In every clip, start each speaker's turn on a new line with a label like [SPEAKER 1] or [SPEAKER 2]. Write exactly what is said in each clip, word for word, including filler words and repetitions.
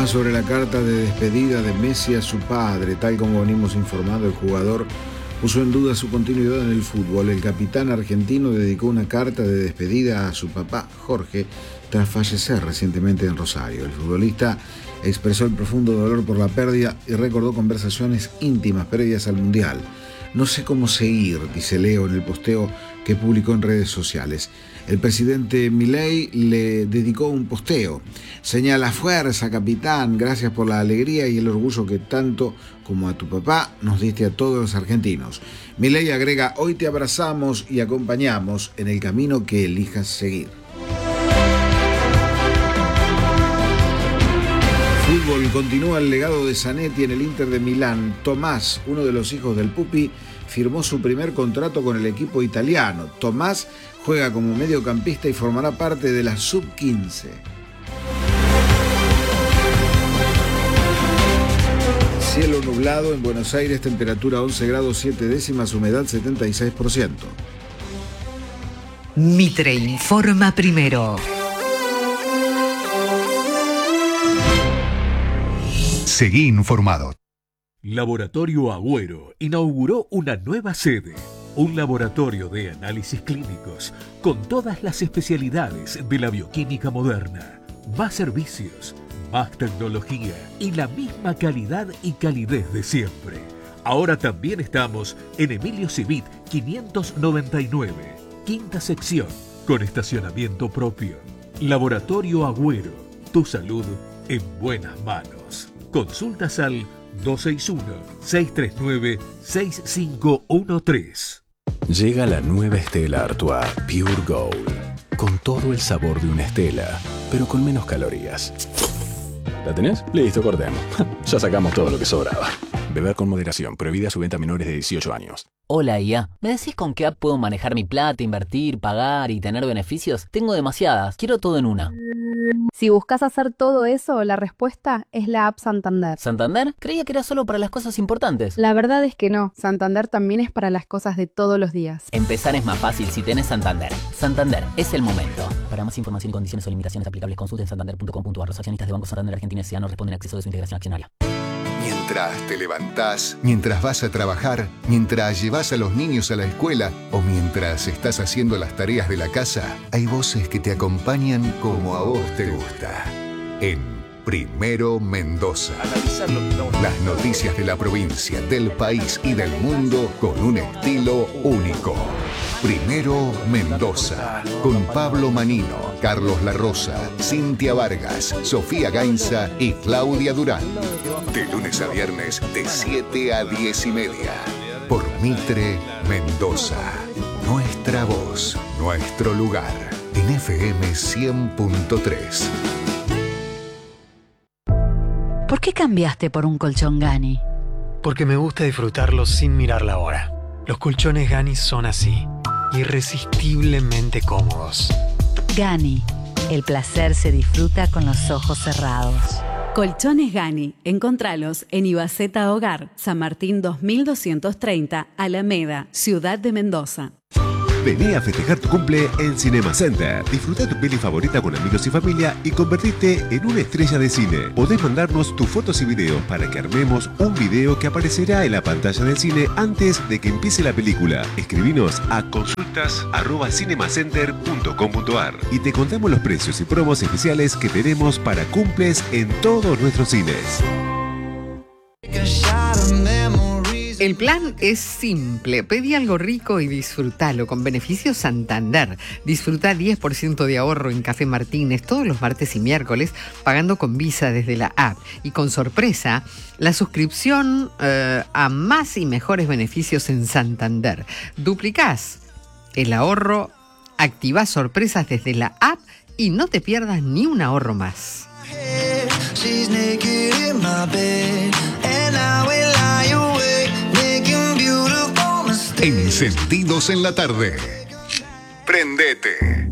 [SPEAKER 1] más sobre la carta de despedida de Messi a su padre. Tal como venimos informando, el jugador puso en duda su continuidad en el fútbol. El capitán argentino dedicó una carta de despedida a su papá, Jorge, tras fallecer recientemente en Rosario. El futbolista expresó el profundo dolor por la pérdida y recordó conversaciones íntimas previas al Mundial. No sé cómo seguir, dice Leo en el posteo que publicó en redes sociales. El presidente Milei le dedicó un posteo. Señala: fuerza, capitán, gracias por la alegría y el orgullo que tanto como a tu papá nos diste a todos los argentinos. Milei agrega: hoy te abrazamos y acompañamos en el camino que elijas seguir. Fútbol, continúa el legado de Zanetti en el Inter de Milán. Tomás, uno de los hijos del Pupi, firmó su primer contrato con el equipo italiano. Tomás juega como mediocampista y formará parte de la sub quince. Cielo nublado en Buenos Aires, temperatura once grados siete décimas, humedad setenta y seis por ciento.
[SPEAKER 2] Mitre informa primero.
[SPEAKER 3] Seguí informado.
[SPEAKER 4] Laboratorio Agüero inauguró una nueva sede, un laboratorio de análisis clínicos con todas las especialidades de la bioquímica moderna, más servicios, más tecnología y la misma calidad y calidez de siempre. Ahora también estamos en Emilio Civit quinientos noventa y nueve, quinta sección, con estacionamiento propio. Laboratorio Agüero, tu salud en buenas manos. Consultas al dos seis uno, seis tres nueve, seis cinco uno tres.
[SPEAKER 5] Llega la nueva Stella Artois Pure Gold, con todo el sabor de una Stella, pero con menos calorías. ¿La tenés? Listo, cortemos. Ya sacamos todo lo que sobraba. Beber con moderación, prohibida su venta a menores de dieciocho años.
[SPEAKER 6] Hola, I A. ¿Me decís con qué app puedo manejar mi plata, invertir, pagar y tener beneficios? Tengo demasiadas. Quiero todo en una.
[SPEAKER 7] Si buscas hacer todo eso, la respuesta es la app Santander.
[SPEAKER 6] ¿Santander? Creía que era solo para las cosas importantes.
[SPEAKER 7] La verdad es que no. Santander también es para las cosas de todos los días.
[SPEAKER 6] Empezar es más fácil si tenés Santander. Santander, es el momento. Para más información y condiciones o limitaciones aplicables, consulten santander punto com punto a r. Los accionistas de Banco Santander Argentina S A no responden a acceso de su integración accionaria.
[SPEAKER 3] Mientras te levantás, mientras vas a trabajar, mientras llevas a los niños a la escuela o mientras estás haciendo las tareas de la casa, hay voces que te acompañan como a vos te gusta. En Primero Mendoza. Las noticias de la provincia, del país y del mundo con un estilo único. Primero Mendoza, con Pablo Manino, Carlos La Rosa, Cintia Vargas, Sofía Gainza y Claudia Durán. De lunes a viernes, de siete a diez y media. Por Mitre Mendoza. Nuestra voz, nuestro lugar. En F M cien punto tres.
[SPEAKER 8] ¿Por qué cambiaste por un colchón Gani?
[SPEAKER 9] Porque me gusta disfrutarlo sin mirar la hora. Los colchones Gani son así, irresistiblemente cómodos.
[SPEAKER 8] Gani, el placer se disfruta con los ojos cerrados.
[SPEAKER 10] Colchones Gani, encontralos en Ibaceta Hogar, San Martín dos mil doscientos treinta, Alameda, Ciudad de Mendoza.
[SPEAKER 11] Vení a festejar tu cumple en Cinema Center. Disfruta tu peli favorita con amigos y familia y convertirte en una estrella de cine. Podés mandarnos tus fotos y videos para que armemos un video que aparecerá en la pantalla del cine antes de que empiece la película. Escribinos a consultas arroba cinemacenter punto com punto a r y te contamos los precios y promos especiales que tenemos para cumples en todos nuestros cines.
[SPEAKER 2] El plan es simple. Pedí algo rico y disfrutalo con beneficios Santander. Disfruta diez por ciento de ahorro en Café Martínez todos los martes y miércoles pagando con Visa desde la app. Y con sorpresa, la suscripción eh, a más y mejores beneficios en Santander. Duplicás el ahorro, activás sorpresas desde la app y no te pierdas ni un ahorro más.
[SPEAKER 3] Encendidos en la tarde. Prendete.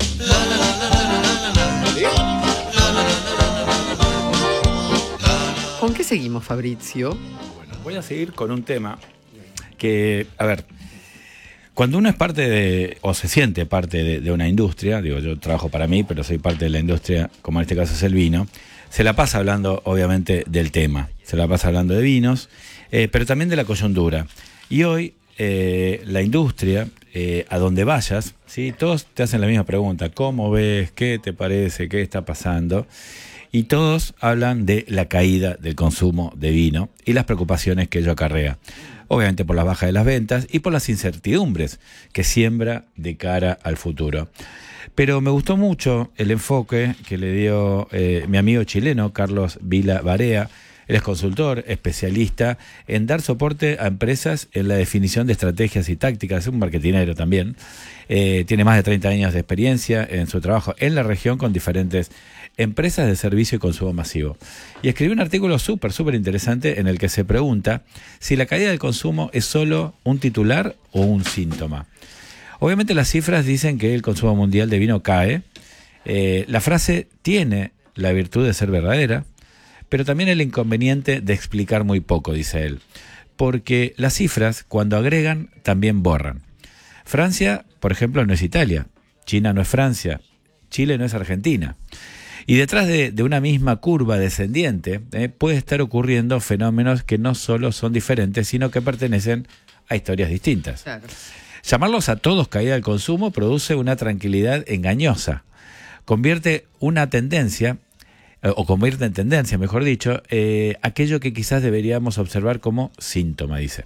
[SPEAKER 2] ¿Con qué seguimos, Fabrizio?
[SPEAKER 12] Bueno, voy a seguir con un tema que, a ver, Cuando uno es parte de, o se siente parte de, de una industria, digo, yo trabajo para mí, pero soy parte de la industria, como en este caso es el vino, se la pasa hablando, obviamente, del tema, se la pasa hablando de vinos, eh, pero también de la coyuntura. Y hoy, eh, la industria, eh, a donde vayas, ¿sí? Todos te hacen la misma pregunta: ¿cómo ves? ¿Qué te parece? ¿Qué está pasando? Y todos hablan de la caída del consumo de vino y las preocupaciones que ello acarrea. Obviamente por la baja de las ventas y por las incertidumbres que siembra de cara al futuro. Pero me gustó mucho el enfoque que le dio eh, mi amigo chileno Carlos Vila Barea. Él es consultor, especialista en dar soporte a empresas en la definición de estrategias y tácticas. Es un marketinero también. Eh, tiene más de treinta años de experiencia en su trabajo en la región con diferentes empresas de servicio y consumo masivo. Y escribió un artículo súper, súper interesante en el que se pregunta si la caída del consumo es solo un titular o un síntoma. Obviamente las cifras dicen que el consumo mundial de vino cae. Eh, la frase tiene la virtud de ser verdadera, pero también el inconveniente de explicar muy poco, dice él. Porque las cifras, cuando agregan, también borran. Francia, por ejemplo, no es Italia. China no es Francia. Chile no es Argentina. Y detrás de, de una misma curva descendiente eh, puede estar ocurriendo fenómenos que no solo son diferentes, sino que pertenecen a historias distintas. Claro. Llamarlos a todos caída del consumo produce una tranquilidad engañosa. Convierte una tendencia, eh, o convierte en tendencia, mejor dicho, eh, aquello que quizás deberíamos observar como síntoma, dice.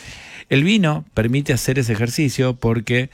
[SPEAKER 12] El vino permite hacer ese ejercicio porque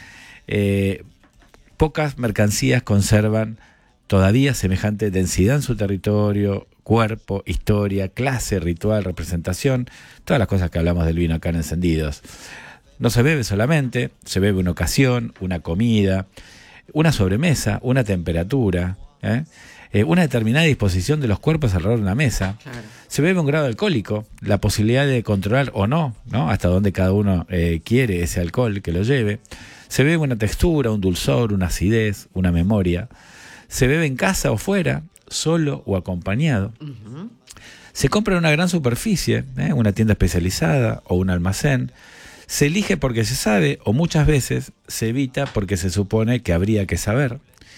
[SPEAKER 12] eh, pocas mercancías conservan todavía semejante densidad en su territorio, cuerpo, historia, clase, ritual, representación, todas las cosas que hablamos del vino acá en Encendidos. No se bebe solamente, se bebe una ocasión, una comida, una sobremesa, una temperatura, ¿eh? Eh, una determinada disposición de los cuerpos alrededor de una mesa. Claro. Se bebe un grado alcohólico, la posibilidad de controlar o no, ¿no? Hasta donde cada uno eh, quiere ese alcohol que lo lleve. Se bebe una textura, un dulzor, una acidez, una memoria. Se bebe en casa o fuera, solo o acompañado. Uh-huh. Se compra en una gran superficie, ¿eh? una tienda especializada o un almacén. Se elige porque se sabe, o muchas veces se evita porque se supone que habría que saber.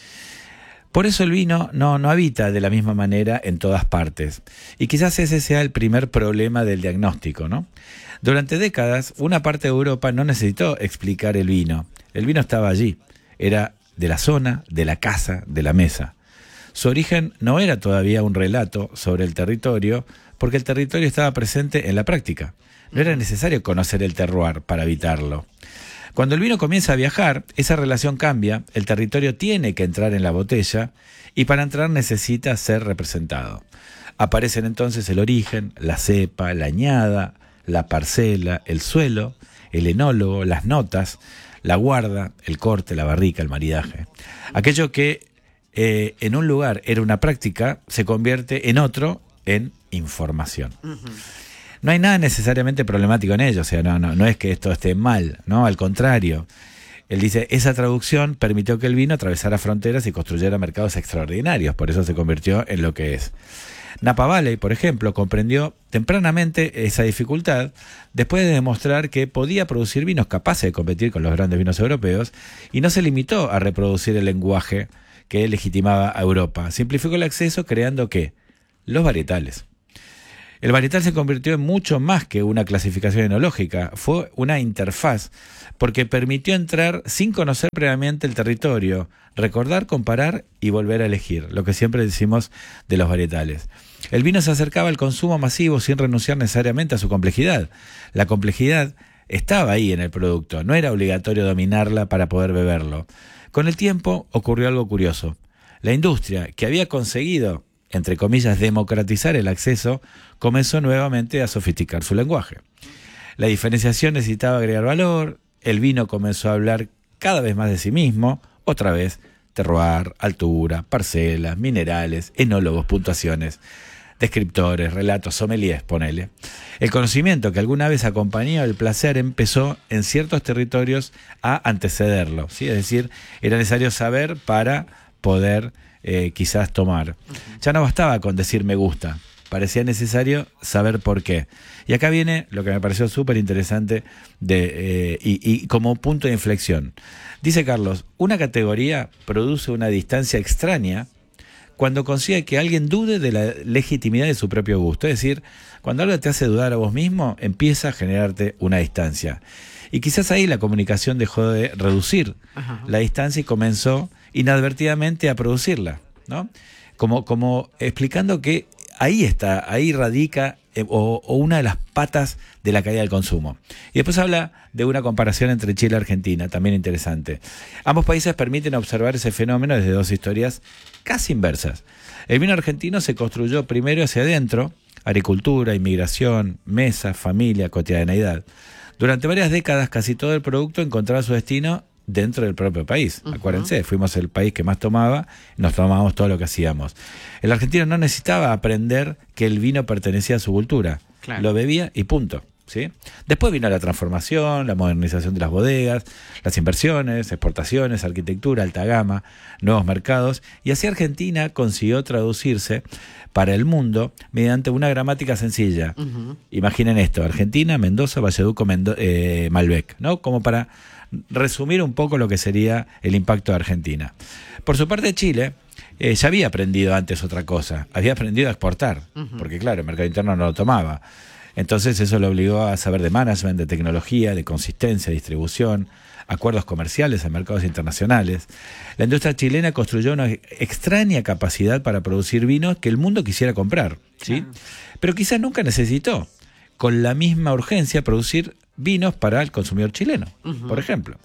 [SPEAKER 12] Por eso el vino no, no habita de la misma manera en todas partes. Y quizás ese sea el primer problema del diagnóstico, ¿no? Durante décadas, una parte de Europa no necesitó explicar el vino. El vino estaba allí. Era de la zona, de la casa, de la mesa. Su origen no era todavía un relato sobre el territorio, porque el territorio estaba presente en la práctica. No era necesario conocer el terroir para habitarlo. Cuando el vino comienza a viajar, esa relación cambia, el territorio tiene que entrar en la botella y para entrar necesita ser representado. Aparecen entonces el origen, la cepa, la añada, la parcela, el suelo, el enólogo, las notas, la guarda, el corte, la barrica, el maridaje. Aquello que eh, en un lugar era una práctica se convierte en otro en información. Uh-huh. No hay nada necesariamente problemático en ello, o sea, no, no, no es que esto esté mal, ¿no? Al contrario. Él dice, esa traducción permitió que el vino atravesara fronteras y construyera mercados extraordinarios, por eso se convirtió en lo que es. Napa Valley, por ejemplo, comprendió tempranamente esa dificultad después de demostrar que podía producir vinos capaces de competir con los grandes vinos europeos y no se limitó a reproducir el lenguaje que legitimaba a Europa. Simplificó el acceso creando ¿qué? Los varietales. El varietal se convirtió en mucho más que una clasificación enológica, fue una interfaz, porque permitió entrar sin conocer previamente el territorio, recordar, comparar y volver a elegir, lo que siempre decimos de los varietales. El vino se acercaba al consumo masivo sin renunciar necesariamente a su complejidad. La complejidad estaba ahí en el producto, no era obligatorio dominarla para poder beberlo. Con el tiempo ocurrió algo curioso. La industria, que había conseguido, entre comillas, democratizar el acceso, comenzó nuevamente a sofisticar su lenguaje. La diferenciación necesitaba agregar valor, el vino comenzó a hablar cada vez más de sí mismo, otra vez, terroir, altura, parcelas, minerales, enólogos, puntuaciones, descriptores, relatos, sommeliers, ponele. El conocimiento que alguna vez acompañó el placer empezó en ciertos territorios a antecederlo, ¿sí? Es decir, era necesario saber para poder Eh, quizás tomar. Ya no bastaba con decir me gusta, parecía necesario saber por qué. Y acá viene lo que me pareció súper interesante de, eh, y, y como punto de inflexión. Dice Carlos, una categoría produce una distancia extraña cuando consigue que alguien dude de la legitimidad de su propio gusto. Es decir, cuando algo te hace dudar a vos mismo, empieza a generarte una distancia. Y quizás ahí la comunicación dejó de reducir Ajá. la distancia y comenzó inadvertidamente a producirla, ¿no? Como, como explicando que ahí está, ahí radica eh, o, o una de las patas de la caída del consumo. Y después habla de una comparación entre Chile y Argentina, también interesante. Ambos países permiten observar ese fenómeno desde dos historias casi inversas. El vino argentino se construyó primero hacia adentro, agricultura, inmigración, mesa, familia, cotidianeidad. Durante varias décadas casi todo el producto encontraba su destino dentro del propio país. Uh-huh. Acuérdense, fuimos el país que más tomaba, nos tomábamos todo lo que hacíamos. El argentino no necesitaba aprender que el vino pertenecía a su cultura. Claro. Lo bebía y punto. ¿Sí? Después vino la transformación, la modernización de las bodegas, las inversiones, exportaciones, arquitectura, alta gama, nuevos mercados, y así Argentina consiguió traducirse para el mundo mediante una gramática sencilla. Uh-huh. Imaginen esto: Argentina, Mendoza, Valleduco, Mendo- eh, Malbec, ¿no? Como para resumir un poco lo que sería el impacto de Argentina. Por su parte, Chile eh, ya había aprendido antes otra cosa, había aprendido a exportar, uh-huh. porque claro, el mercado interno no lo tomaba. Entonces eso lo obligó a saber de management, de tecnología, de consistencia, distribución, acuerdos comerciales en mercados internacionales. La industria chilena construyó una extraña capacidad para producir vinos que el mundo quisiera comprar, ¿sí? Claro. Pero quizás nunca necesitó, con la misma urgencia, producir vinos para el consumidor chileno, uh-huh. por ejemplo.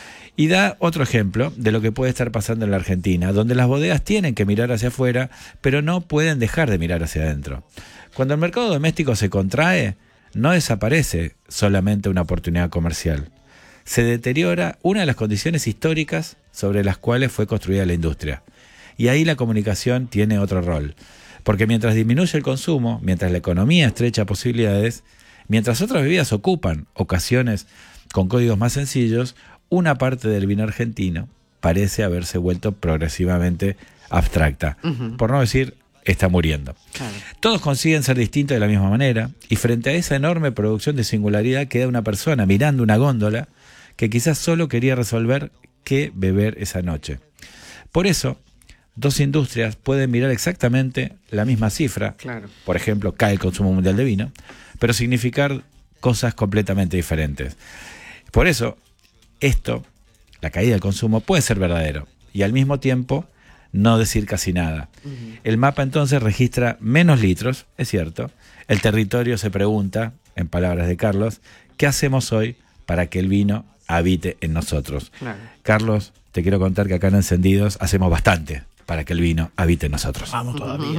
[SPEAKER 12] Y da otro ejemplo de lo que puede estar pasando en la Argentina, donde las bodegas tienen que mirar hacia afuera, pero no pueden dejar de mirar hacia adentro. Cuando el mercado doméstico se contrae, no desaparece solamente una oportunidad comercial. Se deteriora una de las condiciones históricas sobre las cuales fue construida la industria. Y ahí la comunicación tiene otro rol. Porque mientras disminuye el consumo, mientras la economía estrecha posibilidades, mientras otras bebidas ocupan ocasiones con códigos más sencillos, una parte del vino argentino parece haberse vuelto progresivamente abstracta. Uh-huh. Por no decir, está muriendo. Claro. Todos consiguen ser distintos de la misma manera, y frente a esa enorme producción de singularidad queda una persona mirando una góndola que quizás solo quería resolver qué beber esa noche. Por eso, dos industrias pueden mirar exactamente la misma cifra, claro. por ejemplo, cae el consumo mundial de vino, pero significar cosas completamente diferentes. Por eso, esto, la caída del consumo, puede ser verdadero, y al mismo tiempo no decir casi nada. Uh-huh. El mapa entonces registra menos litros, es cierto. El territorio se pregunta, en palabras de Carlos, ¿qué hacemos hoy para que el vino habite en nosotros? Claro. Carlos, te quiero contar que acá en Encendidos hacemos bastante para que el vino habite en nosotros.
[SPEAKER 13] Vamos todavía.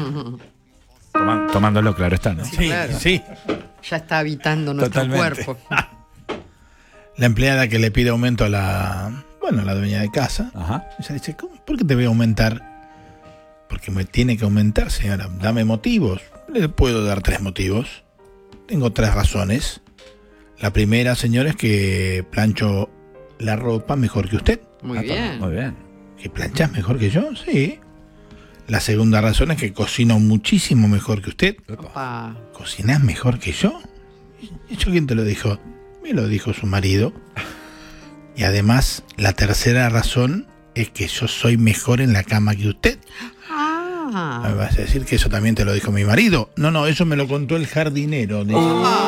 [SPEAKER 12] Toma, tomándolo, claro está, ¿no?
[SPEAKER 2] Sí, sí, claro. sí. Ya está habitando nuestro Totalmente. Cuerpo.
[SPEAKER 13] La empleada que le pide aumento a la... Bueno, la dueña de casa, Ajá. ella dice, ¿por qué te voy a aumentar? Porque me tiene que aumentar, señora. Dame motivos. Le puedo dar tres motivos. Tengo tres razones. La primera, señora, es que plancho la ropa mejor que usted.
[SPEAKER 2] Muy ah, bien.
[SPEAKER 12] Muy bien.
[SPEAKER 13] ¿Que planchas mejor que yo? Sí. La segunda razón es que cocino muchísimo mejor que usted.
[SPEAKER 2] Opa.
[SPEAKER 13] ¿Cocinás mejor que yo? ¿Y eso quién te lo dijo? Me lo dijo su marido. Y además, la tercera razón es que yo soy mejor en la cama que usted. Ah. ¿Me vas a decir que eso también te lo dijo mi marido? No, no, eso me lo contó el jardinero.
[SPEAKER 2] Oh.